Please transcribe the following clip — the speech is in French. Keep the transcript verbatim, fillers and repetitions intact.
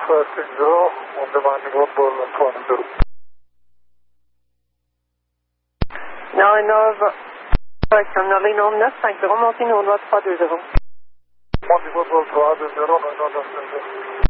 five six zero, on demanding one ball and two one zero. nine Nova, correction, Norley Nome neuf cinq zéro, montez Nova trois deux zéro. Montez one ball trois deux zéro, nine Nova.